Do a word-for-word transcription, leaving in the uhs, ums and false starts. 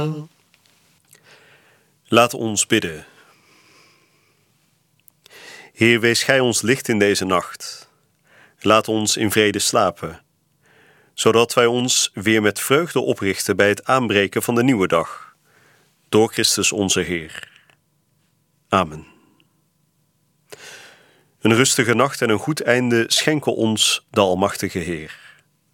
Laat ons bidden. Heer, wees gij ons licht in deze nacht. Laat ons in vrede slapen, zodat wij ons weer met vreugde oprichten bij het aanbreken van de nieuwe dag. Door Christus onze Heer. Amen. Een rustige nacht en een goed einde schenken ons de Almachtige Heer.